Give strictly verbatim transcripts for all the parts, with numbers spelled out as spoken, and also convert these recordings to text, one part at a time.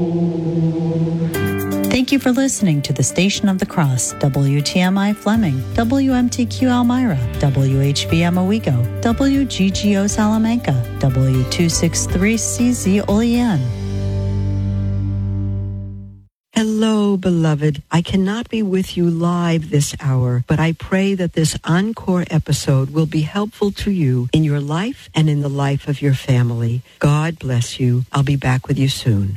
Thank you for listening to the Station of the Cross, W T M I Fleming, W M T Q Elmira, W H B M Owego, W G G O Salamanca, W two sixty-three C Z Olean. Hello, beloved. I cannot be with you live this hour, but I pray that this encore episode will be helpful to you in your life and in the life of your family. God bless you. I'll be back with you soon.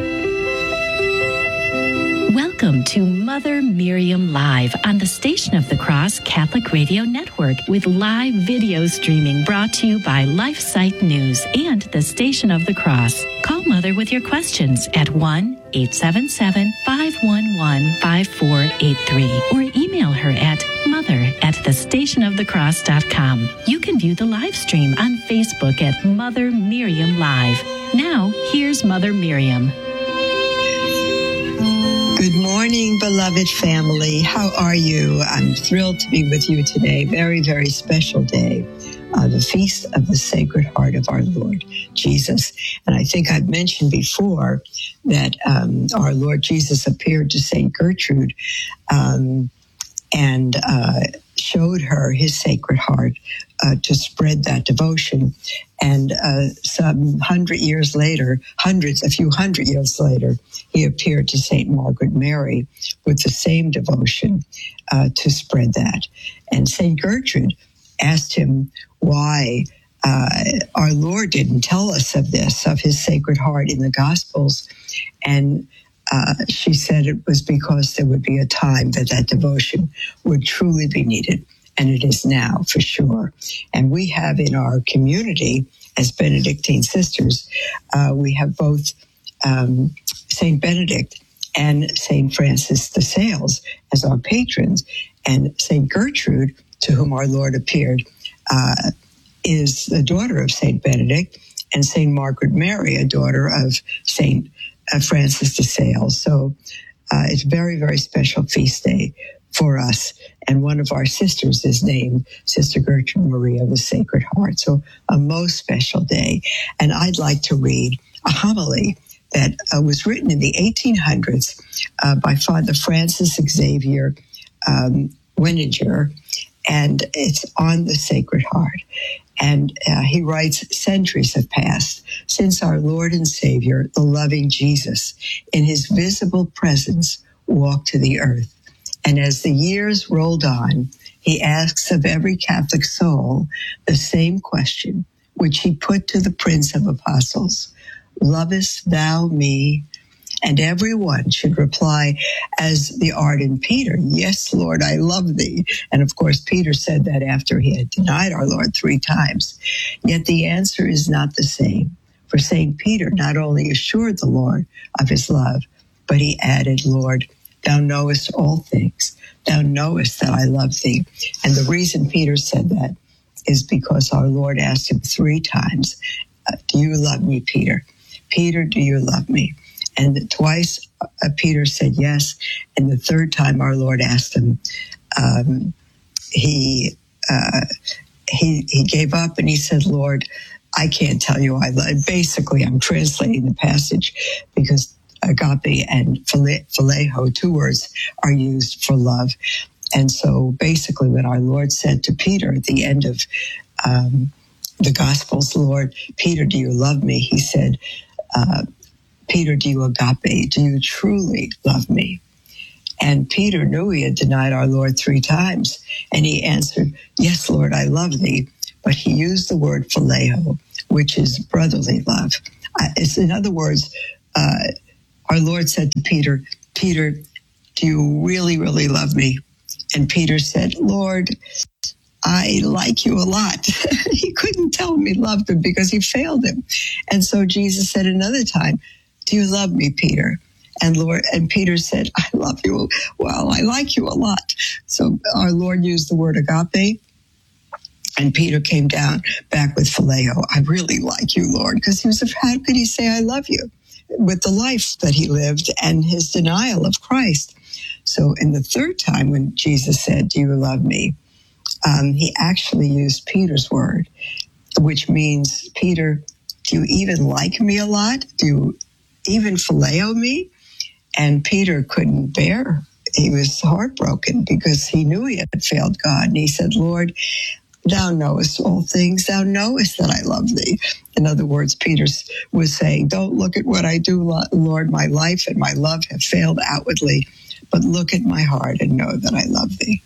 Welcome to Mother Miriam Live on the Station of the Cross Catholic Radio Network with live video streaming brought to you by LifeSite News and the Station of the Cross. Call Mother with your questions at one eight seven seven, five one one, five four eight three or email her at mother at the station of the cross dot com. You can view the live stream on Facebook at Mother Miriam Live. Now, here's Mother Miriam. Good morning, beloved family. How are you? I'm thrilled to be with you today. Very, very special day. Uh, the Feast of the Sacred Heart of our Lord Jesus. And I think I've mentioned before that um, our Lord Jesus appeared to Saint Gertrude um, and uh, showed her his Sacred Heart uh, to spread that devotion. And uh, some hundred years later, hundreds, a few hundred years later, he appeared to Saint Margaret Mary with the same devotion uh, to spread that. And Saint Gertrude asked him why uh, our Lord didn't tell us of this, of his Sacred Heart in the Gospels. And uh, she said it was because there would be a time that that devotion would truly be needed. And it is now, for sure. And we have in our community, as Benedictine sisters, uh, we have both um, Saint Benedict and Saint Francis de Sales as our patrons. And Saint Gertrude, to whom our Lord appeared, uh, is the daughter of Saint Benedict, and Saint Margaret Mary, a daughter of Saint uh, Francis de Sales. So uh, it's a very, very special feast day for us. And one of our sisters is named Sister Gertrude Maria of the Sacred Heart. So a most special day. And I'd like to read a homily that uh, was written in the eighteen hundreds uh, by Father Francis Xavier um, Weninger, and it's on the Sacred Heart. And uh, he writes, centuries have passed since our Lord and Savior, the loving Jesus, in his visible presence walked to the earth. And as the years rolled on, he asks of every Catholic soul the same question, which he put to the Prince of Apostles: lovest thou me? And everyone should reply as the ardent Peter, yes, Lord, I love thee. And of course, Peter said that after he had denied our Lord three times. Yet the answer is not the same. For Saint Peter not only assured the Lord of his love, but he added, Lord, thou knowest all things. Thou knowest that I love thee. And the reason Peter said that is because our Lord asked him three times, do you love me, Peter? Peter, do you love me? And twice uh, Peter said yes. And the third time our Lord asked him, um, he, uh, he, he gave up and he said, Lord, I can't tell you I love. Basically, I'm translating the passage because agape and phileo, two words, are used for love. And so basically what our Lord said to Peter at the end of um, the Gospels, Lord, Peter, do you love me? He said, uh, Peter, do you agape? Do you truly love me? And Peter knew he had denied our Lord three times. And he answered, yes, Lord, I love thee. But he used the word phileo, which is brotherly love. Uh, it's, in other words, uh, our Lord said to Peter, Peter, do you really, really love me? And Peter said, Lord, I like you a lot. He couldn't tell him he loved him because he failed him. And so Jesus said another time, do you love me, Peter? And Lord, and Peter said, I love you. Well, I like you a lot. So our Lord used the word agape. And Peter came down back with phileo. I really like you, Lord, because he was, how could he say I love you? With the life that he lived and his denial of Christ. So in the third time when Jesus said, do you love me? Um, he actually used Peter's word, which means, Peter, do you even like me a lot? Do you even phileo me? And Peter couldn't bear. He was heartbroken because he knew he had failed God. And he said, Lord, thou knowest all things. Thou knowest that I love thee. In other words, Peter was saying, don't look at what I do, Lord. My life and my love have failed outwardly, but look at my heart and know that I love thee.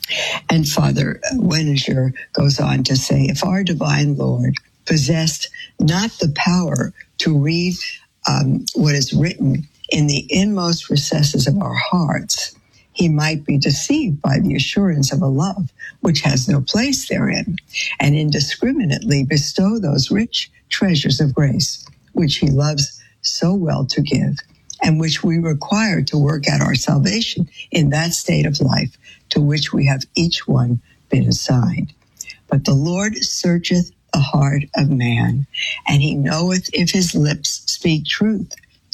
And Father Weninger goes on to say, if our divine Lord possessed not the power to read um, what is written in the inmost recesses of our hearts, he might be deceived by the assurance of a love which has no place therein, and indiscriminately bestow those rich treasures of grace which he loves so well to give, and which we require to work out our salvation in that state of life to which we have each one been assigned. But the Lord searcheth the heart of man, and he knoweth if his lips speak truth.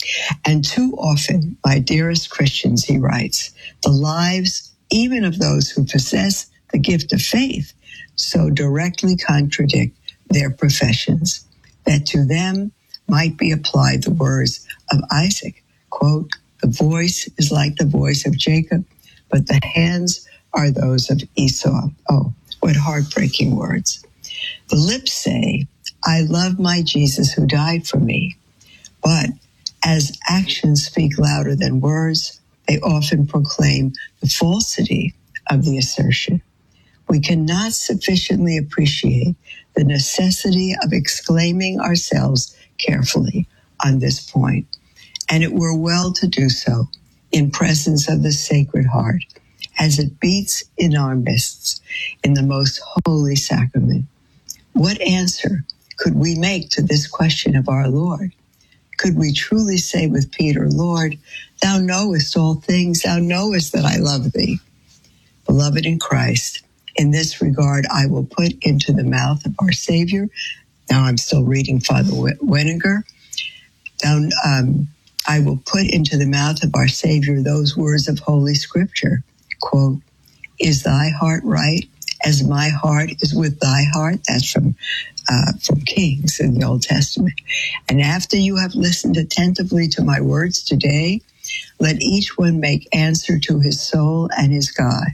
And too often, my dearest Christians, he writes, the lives even of those who possess the gift of faith so directly contradict their professions that to them might be applied the words of Isaac, quote, the voice is like the voice of Jacob, but the hands are those of Esau. Oh, what heartbreaking words. The lips say, I love my Jesus who died for me. But as actions speak louder than words, they often proclaim the falsity of the assertion. We cannot sufficiently appreciate the necessity of exclaiming ourselves carefully on this point, and it were well to do so in presence of the Sacred Heart, as it beats in our midst in the most holy sacrament. What answer could we make to this question of our Lord? Could we truly say with Peter, Lord, thou knowest all things, thou knowest that I love thee? Beloved in Christ, in this regard, I will put into the mouth of our Savior. Now I'm still reading Father Weninger. Down, um, I will put into the mouth of our Savior those words of Holy Scripture. Quote, is thy heart right as my heart is with thy heart? That's from uh, from Kings in the Old Testament. And after you have listened attentively to my words today, let each one make answer to his soul and his God.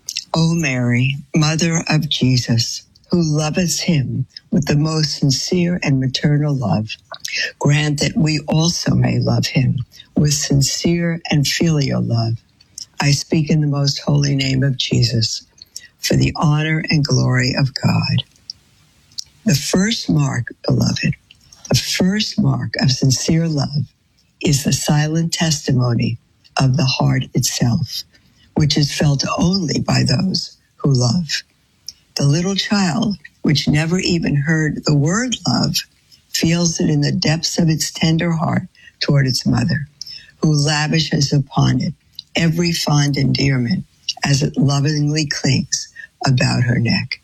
O Mary, Mother of Jesus, who loveth him with the most sincere and maternal love, grant that we also may love him with sincere and filial love. I speak in the most holy name of Jesus, for the honor and glory of God. The first mark, beloved, the first mark of sincere love is the silent testimony of the heart itself, which is felt only by those who love. The little child, which never even heard the word love, feels it in the depths of its tender heart toward its mother, who lavishes upon it every fond endearment as it lovingly clings about her neck.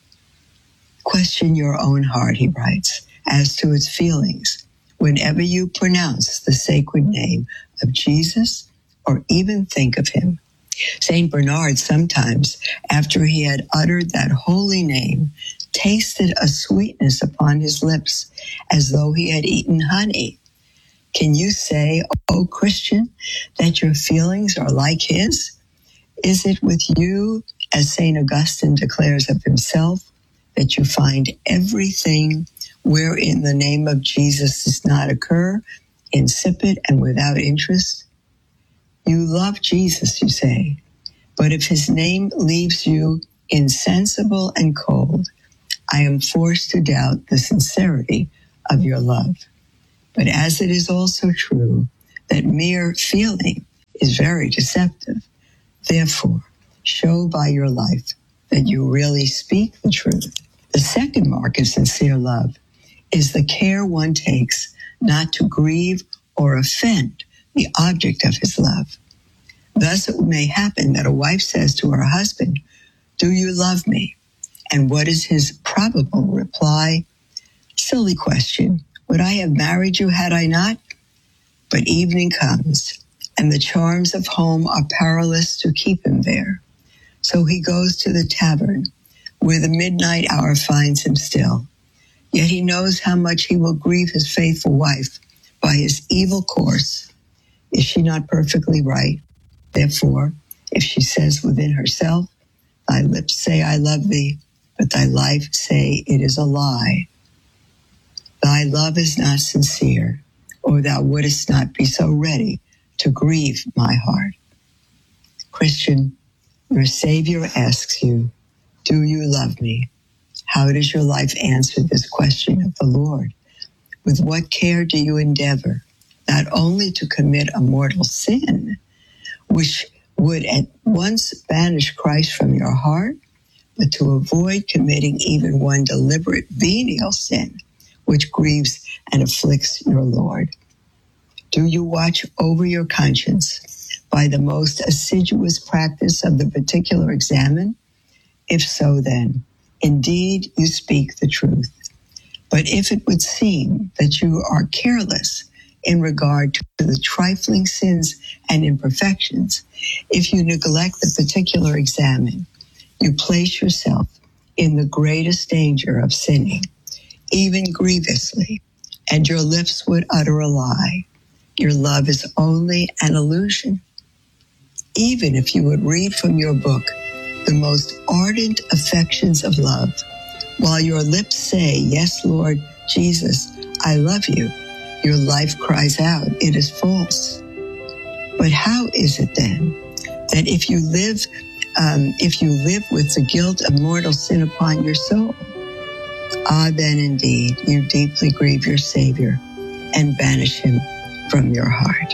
Question your own heart, he writes, as to its feelings whenever you pronounce the sacred name of Jesus or even think of him. Saint Bernard sometimes, after he had uttered that holy name, tasted a sweetness upon his lips as though he had eaten honey. Can you say, O Christian, that your feelings are like his? Is it with you, as Saint Augustine declares of himself, that you find everything wherein the name of Jesus does not occur, insipid and without interest? You love Jesus, you say, but if his name leaves you insensible and cold, I am forced to doubt the sincerity of your love. But as it is also true that mere feeling is very deceptive, therefore, show by your life that you really speak the truth. The second mark of sincere love is the care one takes not to grieve or offend the object of his love. Thus it may happen that a wife says to her husband, do you love me? And what is his probable reply? Silly question. Would I have married you had I not? But evening comes, and the charms of home are powerless to keep him there. So he goes to the tavern, where the midnight hour finds him still. Yet he knows how much he will grieve his faithful wife by his evil course. Is she not perfectly right? Therefore, if she says within herself, thy lips say I love thee, but thy life say it is a lie, thy love is not sincere, or thou wouldest not be so ready to grieve my heart. Christian, your Savior asks you, do you love me? How does your life answer this question of the Lord? With what care do you endeavor not only to commit a mortal sin, which would at once banish Christ from your heart, but to avoid committing even one deliberate venial sin, which grieves and afflicts your Lord? Do you watch over your conscience by the most assiduous practice of the particular examen? If so, then, indeed you speak the truth. But if it would seem that you are careless in regard to the trifling sins and imperfections, if you neglect the particular examen, you place yourself in the greatest danger of sinning, even grievously, and your lips would utter a lie. Your love is only an illusion. Even if you would read from your book the most ardent affections of love, while your lips say, yes, Lord Jesus, I love you, your life cries out, it is false. But how is it then that if you live, um, if you live with the guilt of mortal sin upon your soul, ah, then indeed you deeply grieve your Savior and banish him from your heart.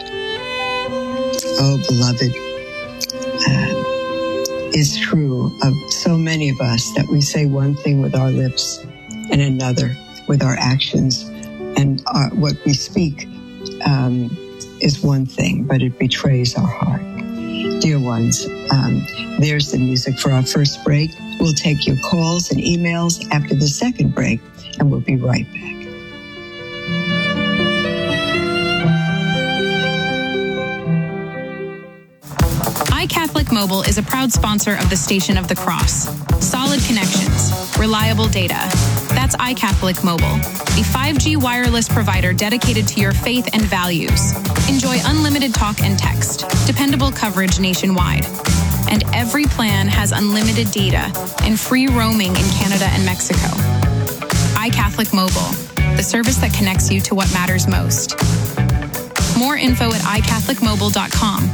Oh, beloved, uh, it's true of so many of us that we say one thing with our lips and another with our actions, and our, what we speak um, is one thing, but it betrays our heart. Dear ones, um, there's the music for our first break. We'll take your calls and emails after the second break, and we'll be right back. iCatholic Mobile is a proud sponsor of the Station of the Cross. Solid connections, reliable data. That's iCatholic Mobile, a five G wireless provider dedicated to your faith and values. Enjoy unlimited talk and text, dependable coverage nationwide. And every plan has unlimited data and free roaming in Canada and Mexico. iCatholic Mobile, the service that connects you to what matters most. More info at i catholic mobile dot com.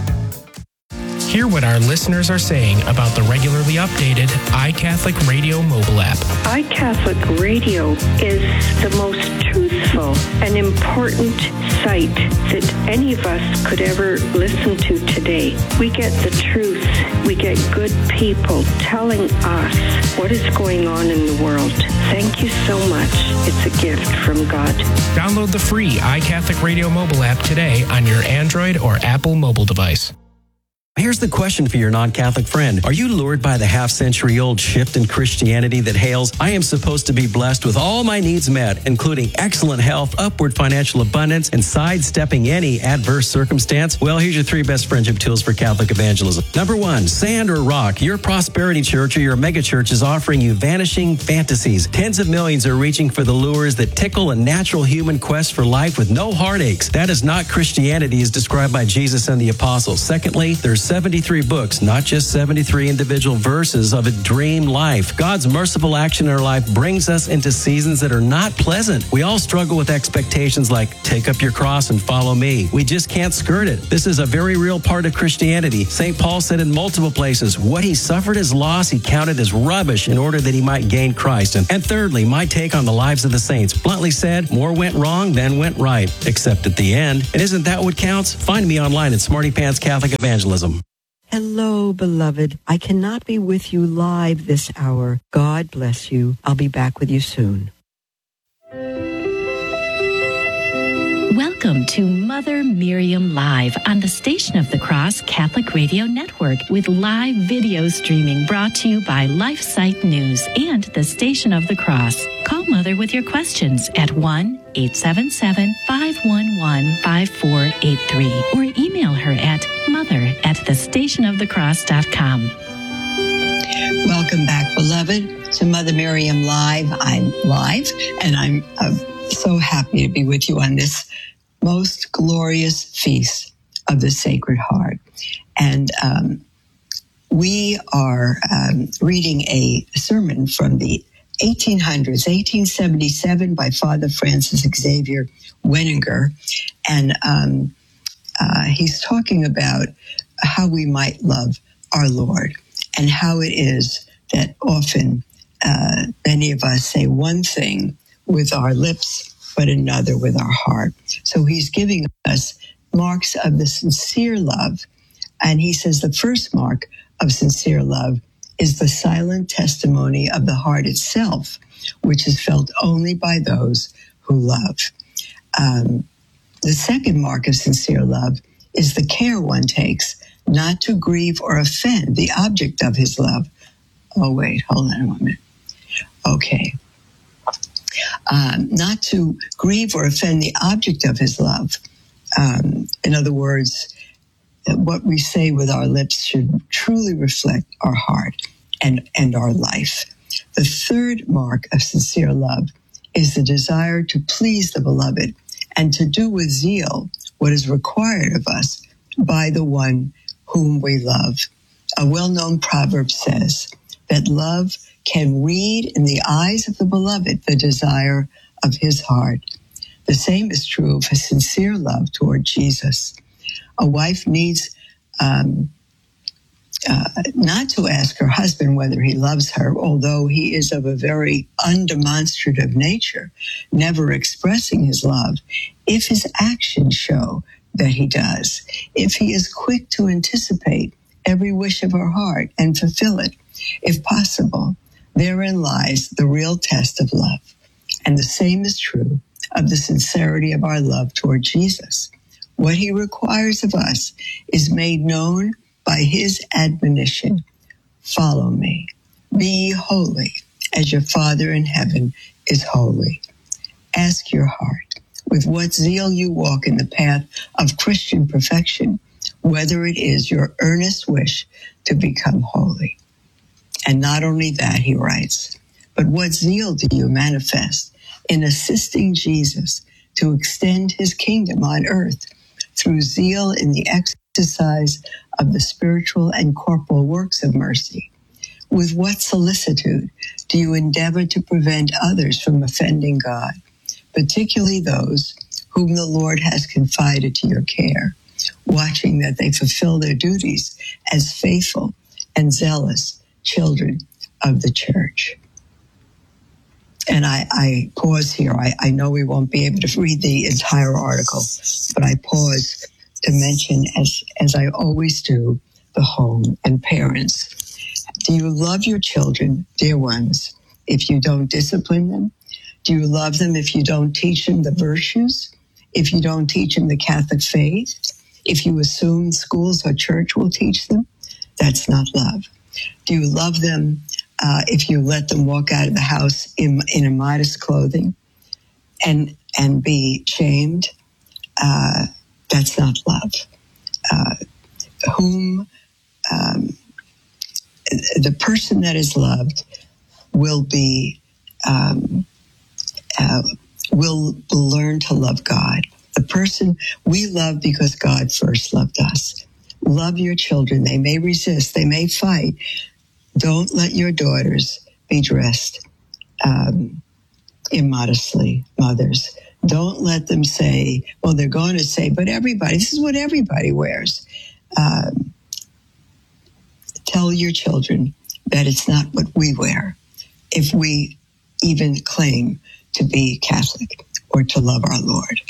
Hear what our listeners are saying about the regularly updated iCatholic Radio mobile app. iCatholic Radio is the most truthful and important site that any of us could ever listen to today. We get the truth. We get good people telling us what is going on in the world. Thank you so much. It's a gift from God. Download the free iCatholic Radio mobile app today on your Android or Apple mobile device. Here's the question for your non-Catholic friend. Are you lured by the half-century-old shift in Christianity that hails, I am supposed to be blessed with all my needs met, including excellent health, upward financial abundance, and sidestepping any adverse circumstance? Well, here's your three best friendship tools for Catholic evangelism. Number one, Sand or Rock. Your prosperity church or your megachurch is offering you vanishing fantasies. Tens of millions are reaching for the lures that tickle a natural human quest for life with no heartaches. That is not Christianity as described by Jesus and the apostles. Secondly, there's seventy-three books, not just seventy-three individual verses of a dream life. God's merciful action in our life brings us into seasons that are not pleasant. We all struggle with expectations like, take up your cross and follow me. We just can't skirt it. This is a very real part of Christianity. Saint Paul said in multiple places, what he suffered as loss, he counted as rubbish in order that he might gain Christ. And, and thirdly, my take on the lives of the saints. Bluntly said, more went wrong than went right, except at the end. And isn't that what counts? Find me online at Smarty Pants Catholic Evangelism. Hello, beloved. I cannot be with you live this hour. God bless you. I'll be back with you soon. Welcome to Mother Miriam Live on the Station of the Cross Catholic Radio Network with live video streaming brought to you by LifeSite News and the Station of the Cross. Call Mother with your questions at one eight seven seven, five one one, five four eight three or email her at mother at the station of the cross dot com. Welcome back, beloved, to Mother Miriam Live. I'm live, and I'm uh, so happy to be with you on this most glorious feast of the Sacred Heart. And um, we are um, reading a sermon from the eighteen hundreds, eighteen seventy-seven, by Father Francis Xavier Weninger. And um, uh, he's talking about how we might love our Lord and how it is that often uh, many of us say one thing with our lips, but another with our heart. So he's giving us marks of the sincere love. And he says the first mark of sincere love is the silent testimony of the heart itself, which is felt only by those who love. Um, the second mark of sincere love is the care one takes not to grieve or offend the object of his love. Oh, wait, hold on one minute. Okay. Um, not to grieve or offend the object of his love. Um, in other words, what we say with our lips should truly reflect our heart and, and our life. The third mark of sincere love is the desire to please the beloved and to do with zeal what is required of us by the one whom we love. A well-known proverb says that love can read in the eyes of the beloved the desire of his heart. The same is true of a sincere love toward Jesus. A wife needs um, uh, not to ask her husband whether he loves her, although he is of a very undemonstrative nature, never expressing his love, if his actions show that he does, if he is quick to anticipate every wish of her heart and fulfill it, if possible. Therein lies the real test of love. And the same is true of the sincerity of our love toward Jesus. What he requires of us is made known by his admonition. Follow me. Be ye holy, as your Father in heaven is holy. Ask your heart, with what zeal you walk in the path of Christian perfection, whether it is your earnest wish to become holy. And not only that, he writes, but what zeal do you manifest in assisting Jesus to extend his kingdom on earth through zeal in the exercise of the spiritual and corporal works of mercy? With what solicitude do you endeavor to prevent others from offending God, particularly those whom the Lord has confided to your care, watching that they fulfill their duties as faithful and zealous children of the church? And I, I pause here. I, I know we won't be able to read the entire article, but I pause to mention, as, as I always do, the home and parents. Do you love your children, dear ones, if you don't discipline them? Do you love them if you don't teach them the virtues? If you don't teach them the Catholic faith? If you assume schools or church will teach them? That's not love. Do you love them uh, if you let them walk out of the house in, in immodest clothing and and be shamed? Uh, that's not love. Uh, whom um, the person that is loved will be um, uh, will learn to love God. The person we love because God first loved us. Love your children. They may resist. They may fight. Don't let your daughters be dressed um, immodestly, mothers. Don't let them say, well, they're going to say, but everybody, this is what everybody wears. Um, tell your children that it's not what we wear if we even claim to be Catholic or to love our Lord.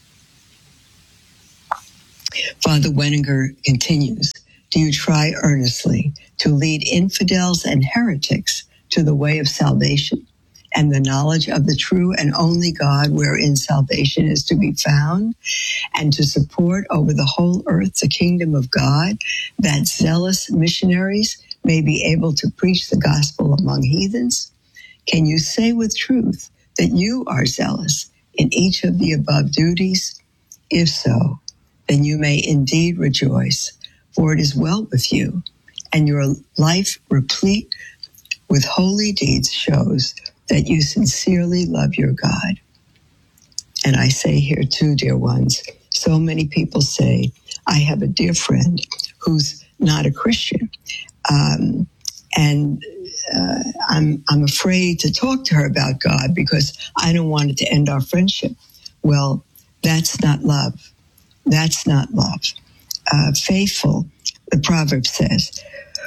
Father Weninger continues, do you try earnestly to lead infidels and heretics to the way of salvation and the knowledge of the true and only God wherein salvation is to be found, and to support over the whole earth the kingdom of God, that zealous missionaries may be able to preach the gospel among heathens? Can you say with truth that you are zealous in each of the above duties? If so, then you may indeed rejoice, for it is well with you, and your life replete with holy deeds shows that you sincerely love your God. And I say here too, dear ones, so many people say, I have a dear friend who's not a Christian, um, and uh, I'm I'm afraid to talk to her about God because I don't want it to end our friendship. Well, that's not love. That's not love. Uh, faithful, the proverb says,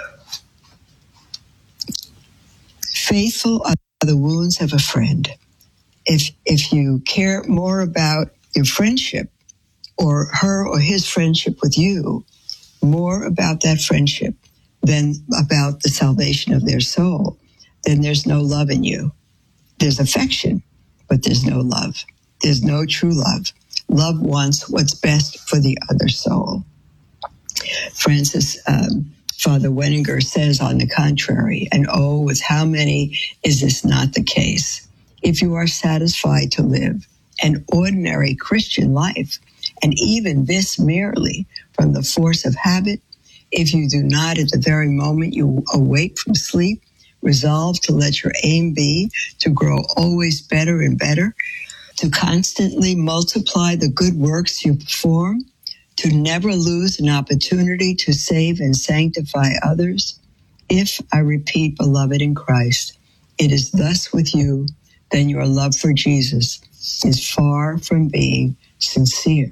faithful are the wounds of a friend. If if you care more about your friendship or her or his friendship with you, more about that friendship than about the salvation of their soul, then there's no love in you. There's affection, but there's no love. There's no true love. Love wants what's best for the other soul. Francis, um, Father Wenninger says, on the contrary, and oh, with how many is this not the case? If you are satisfied to live an ordinary Christian life, and even this merely from the force of habit, if you do not at the very moment you awake from sleep, resolve to let your aim be to grow always better and better, to constantly multiply the good works you perform, to never lose an opportunity to save and sanctify others, if, I repeat, beloved in Christ, it is thus with you, then your love for Jesus is far from being sincere.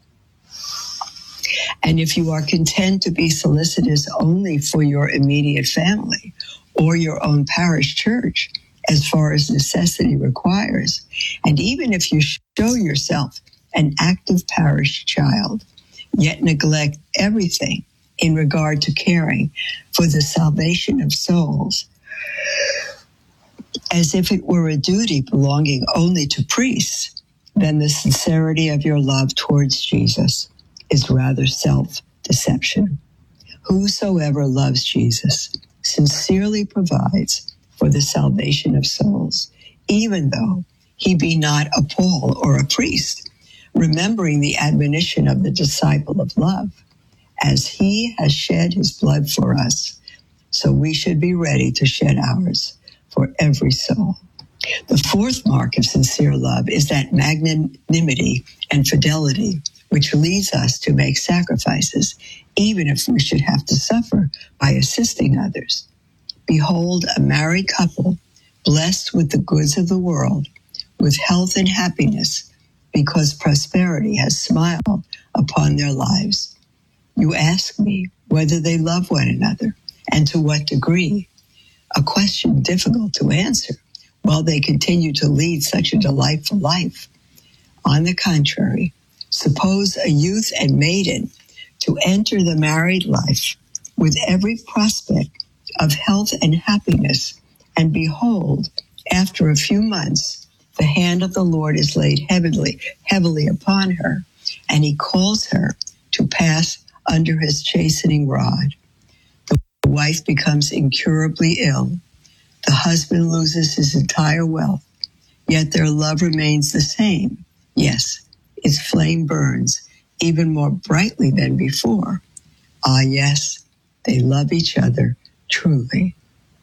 And if you are content to be solicitous only for your immediate family or your own parish church, as far as necessity requires, and even if you show yourself an active parish child, yet neglect everything in regard to caring for the salvation of souls, as if it were a duty belonging only to priests, then the sincerity of your love towards Jesus is rather self-deception. Whosoever loves Jesus sincerely provides for the salvation of souls, even though he be not a Paul or a priest, remembering the admonition of the disciple of love, as he has shed his blood for us, so we should be ready to shed ours for every soul. The fourth mark of sincere love is that magnanimity and fidelity which leads us to make sacrifices, even if we should have to suffer by assisting others. Behold, a married couple, blessed with the goods of the world, with health and happiness, because prosperity has smiled upon their lives. You ask me whether they love one another, and to what degree, a question difficult to answer while they continue to lead such a delightful life. On the contrary, suppose a youth and maiden to enter the married life with every prospect of health and happiness, and behold, after a few months, the hand of the Lord is laid heavily, heavily upon her, and he calls her to pass under his chastening rod. The wife becomes incurably ill. The husband loses his entire wealth, yet their love remains the same. Yes, its flame burns even more brightly than before. Ah, yes, they love each other truly.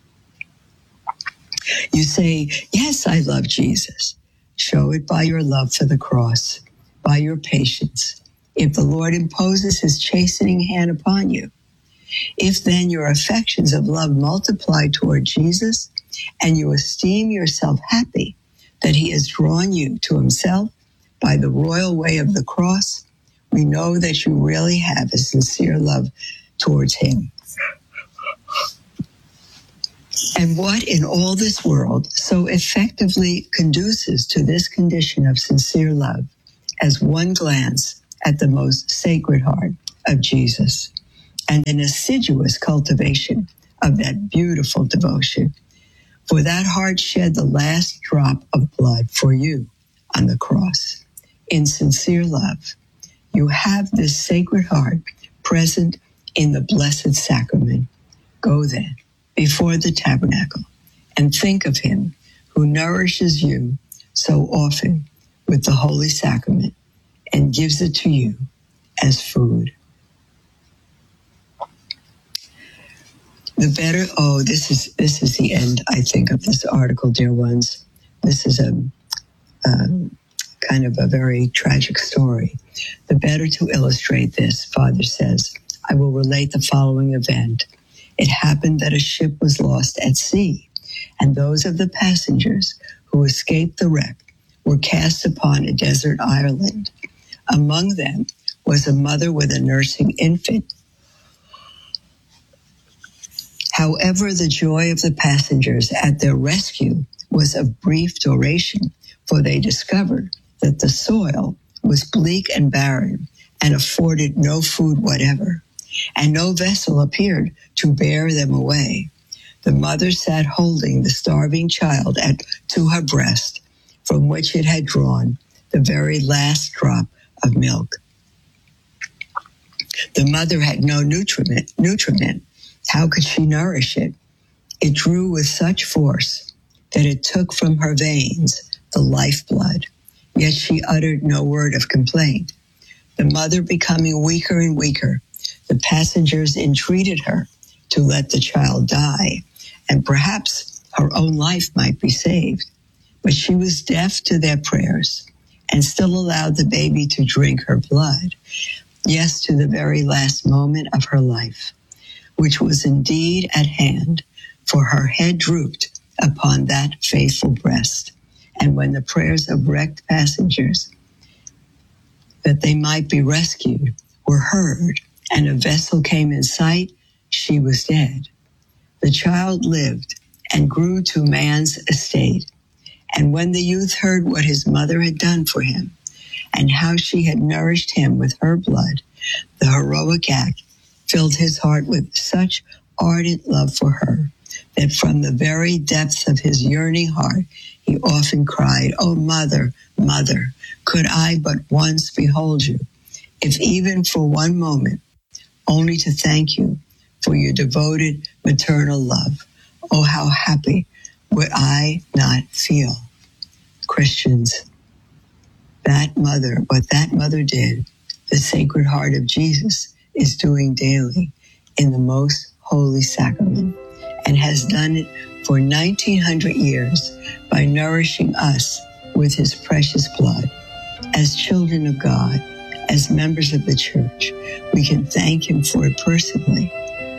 You say, yes, I love Jesus. Show it by your love for the cross, by your patience. If the Lord imposes his chastening hand upon you, if then your affections of love multiply toward Jesus, and you esteem yourself happy that he has drawn you to himself by the royal way of the cross, we know that you really have a sincere love towards him. And what in all this world so effectively conduces to this condition of sincere love as one glance at the most sacred heart of Jesus and an assiduous cultivation of that beautiful devotion? For that heart shed the last drop of blood for you on the cross. In sincere love, you have this sacred heart present in the blessed sacrament. Go then before the tabernacle and think of him who nourishes you so often with the holy sacrament and gives it to you as food. The better, oh, this is this is the end, I think, of this article, dear ones. This is a, a kind of a very tragic story. The better to illustrate this, Father says, I will relate the following event. It happened that a ship was lost at sea, and those of the passengers who escaped the wreck were cast upon a desert island. Among them was a mother with a nursing infant. However, the joy of the passengers at their rescue was of brief duration, for they discovered that the soil was bleak and barren and afforded no food whatever, and no vessel appeared to bear them away. The mother sat holding the starving child at, to her breast, from which it had drawn the very last drop of milk. The mother had no nutriment, nutriment. How could she nourish it? It drew with such force that it took from her veins the lifeblood, yet she uttered no word of complaint. The mother becoming weaker and weaker, the passengers entreated her to let the child die, and perhaps her own life might be saved. But she was deaf to their prayers and still allowed the baby to drink her blood, yes, to the very last moment of her life, which was indeed at hand, for her head drooped upon that faithful breast. And when the prayers of wrecked passengers that they might be rescued were heard, and a vessel came in sight, she was dead. The child lived and grew to man's estate. And when the youth heard what his mother had done for him, and how she had nourished him with her blood, the heroic act filled his heart with such ardent love for her that from the very depths of his yearning heart, he often cried, "Oh, mother, mother, could I but once behold you, if even for one moment, only to thank you for your devoted maternal love. Oh, how happy would I not feel." Christians, that mother, what that mother did, the Sacred Heart of Jesus is doing daily in the most holy sacrament, and has done it for nineteen hundred years by nourishing us with his precious blood. As children of God, as members of the church, we can thank him for it personally.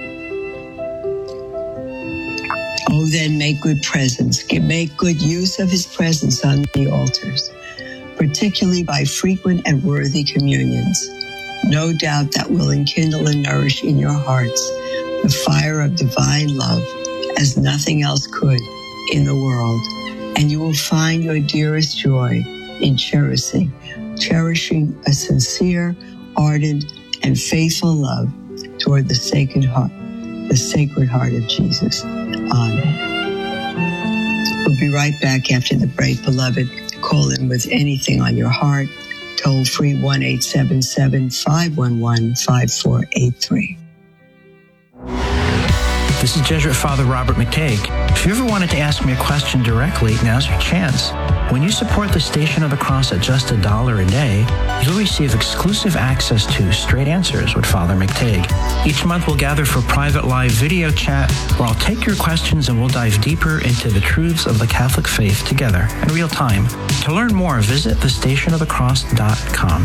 Oh, then make good presence. Make good use of his presence on the altars, particularly by frequent and worthy communions. No doubt that will enkindle and nourish in your hearts the fire of divine love as nothing else could in the world. And you will find your dearest joy in cherishing, cherishing a sincere, ardent, and faithful love toward the Sacred Heart, the Sacred Heart of Jesus. Amen. We'll be right back after the break, beloved. Call in with anything on your heart. Toll free one eight seven seven, five one one, five four eight three. This is Jesuit Father Robert McTague. If you ever wanted to ask me a question directly, now's your chance. When you support the Station of the Cross at just a dollar a day, you'll receive exclusive access to Straight Answers with Father McTague. Each month we'll gather for private live video chat where I'll take your questions and we'll dive deeper into the truths of the Catholic faith together in real time. To learn more, visit the station of the cross dot com.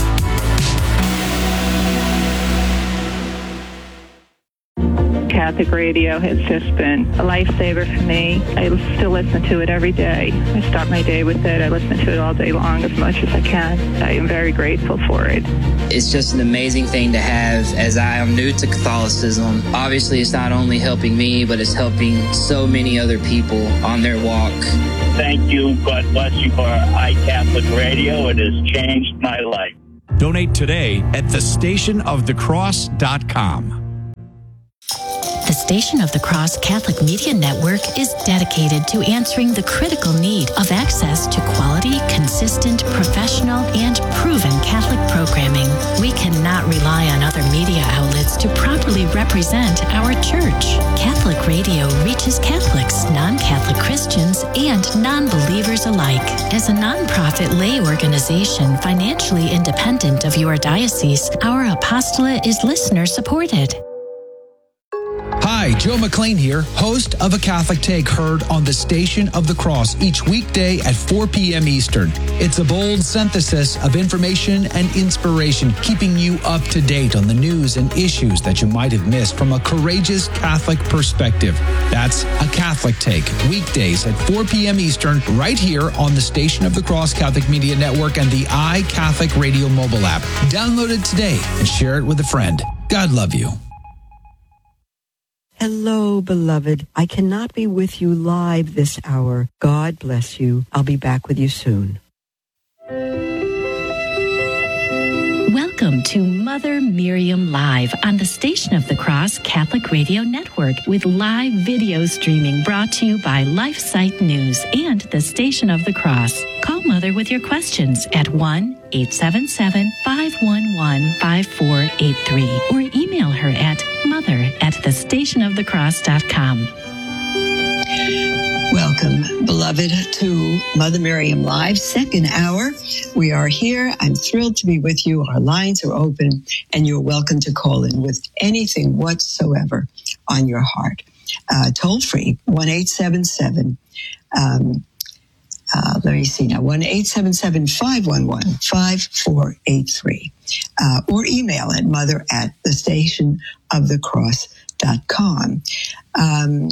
Catholic radio has just been a lifesaver for me. I still listen to it every day. I start my day with it. I listen to it all day long as much as I can. I am very grateful for it. It's just an amazing thing to have, as I am new to Catholicism. Obviously, it's not only helping me, but it's helping so many other people on their walk. Thank you. God bless you for iCatholic Radio. It has changed my life. Donate today at the station of the cross dot com. The Station of the Cross Catholic Media Network is dedicated to answering the critical need of access to quality, consistent, professional, and proven Catholic programming. We cannot rely on other media outlets to properly represent our church. Catholic radio reaches Catholics, non-Catholic Christians, and non-believers alike. As a non-profit lay organization financially independent of your diocese, our apostolate is listener-supported. Hi, Joe McLean here, host of A Catholic Take, heard on the Station of the Cross each weekday at four p.m. Eastern. It's a bold synthesis of information and inspiration, keeping you up to date on the news and issues that you might have missed from a courageous Catholic perspective. That's A Catholic Take, weekdays at four p.m. Eastern, right here on the Station of the Cross Catholic Media Network and the iCatholic Radio mobile app. Download it today and share it with a friend. God love you. Hello, beloved. I cannot be with you live this hour. God bless you. I'll be back with you soon. Welcome to Mother Miriam Live on the Station of the Cross Catholic Radio Network with live video streaming brought to you by LifeSite News and the Station of the Cross. Call Mother with your questions at one eight seven seven, five one one, five four eight three or email her at mother at the station of the cross dot com. Welcome, beloved, to Mother Miriam Live, second hour. We are here. I'm thrilled to be with you. Our lines are open, and you're welcome to call in with anything whatsoever on your heart. Uh, toll free, one eight seven seven. Um, uh, let me see now, one eight seven seven, five one one, five four eight three. Uh, or email at mother at the station of the cross dot com. Um,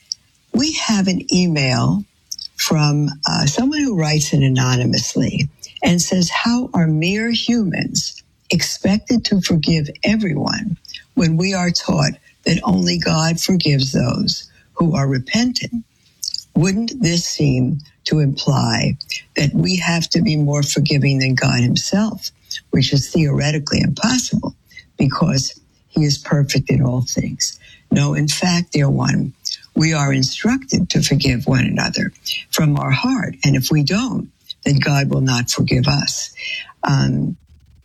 We have an email from uh, someone who writes in anonymously and says, how are mere humans expected to forgive everyone when we are taught that only God forgives those who are repentant? Wouldn't this seem to imply that we have to be more forgiving than God himself, which is theoretically impossible because he is perfect in all things? No, in fact, dear one, we are instructed to forgive one another from our heart. And if we don't, then God will not forgive us. Um,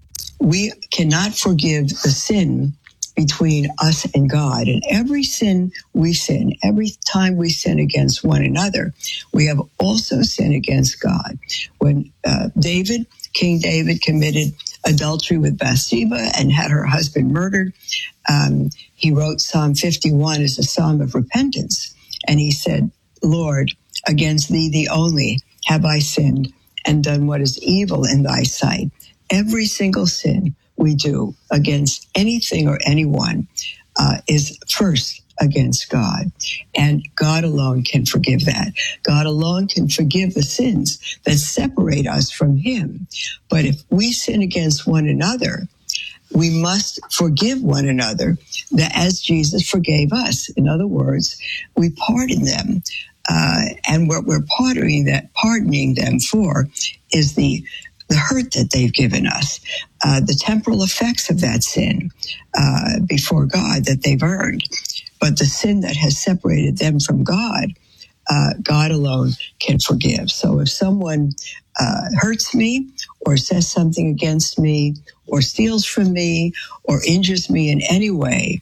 we cannot forgive the sin between us and God. And every sin we sin, every time we sin against one another, we have also sinned against God. When uh, David, King David, committed adultery with Bathsheba and had her husband murdered, um, he wrote Psalm fifty-one as a psalm of repentance. And he said, Lord, against thee, thee only, have I sinned and done what is evil in thy sight. Every single sin we do against anything or anyone uh, is first against God. And God alone can forgive that. God alone can forgive the sins that separate us from him. But if we sin against one another, we must forgive one another that as Jesus forgave us. In other words, we pardon them. Uh, and what we're pardoning that, pardoning them for is the the hurt that they've given us, uh, the temporal effects of that sin uh, before God that they've earned. But the sin that has separated them from God, uh, God alone can forgive. So if someone uh, hurts me or says something against me or steals from me or injures me in any way,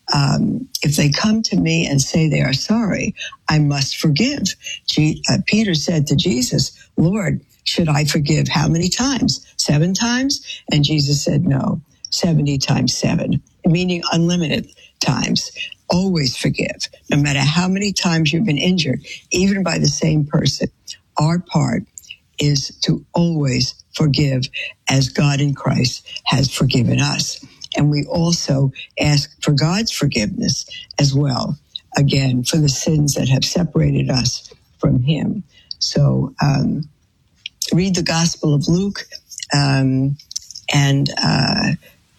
um, if they come to me and say they are sorry, I must forgive. G- uh, Peter said to Jesus, Lord, should I forgive how many times? Seven times? And Jesus said, no, seventy times seven, meaning unlimited times. Always forgive, no matter how many times you've been injured, even by the same person. Our part is to always forgive as God in Christ has forgiven us. And we also ask for God's forgiveness as well, again, for the sins that have separated us from him. So um, read the Gospel of Luke um, and uh,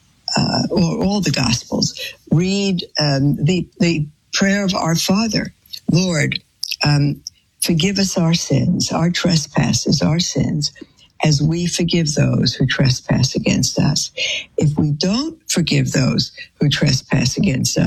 uh, or all the Gospels. Read um, the, the prayer of our Father. Lord, um, forgive us our sins, our trespasses, our sins, as we forgive those who trespass against us. If we don't forgive those who trespass against us,